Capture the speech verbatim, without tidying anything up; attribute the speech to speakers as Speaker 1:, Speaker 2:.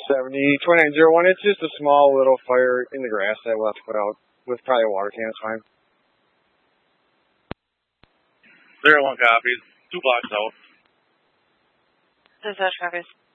Speaker 1: seventy, twenty-nine oh one. It's just a small little fire in the grass that we'll have to put out with probably a water can. It's fine.
Speaker 2: Zero one copies. Two blocks out.
Speaker 3: Dispatch copies.